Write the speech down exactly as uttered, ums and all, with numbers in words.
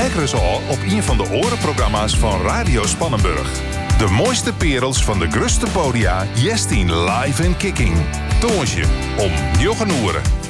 Luister al op een van de orenprogramma's van Radio Spannenburg. De mooiste perels van de grootste podia, Jestien live en kicking. Toonsje om njogen oeren.